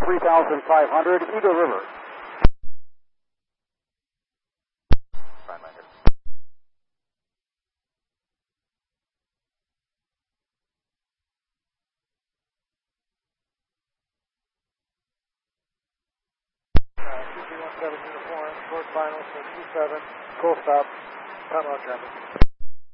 3500, Eagle River. Uniform, short final, so 27, full stop, time out traffic.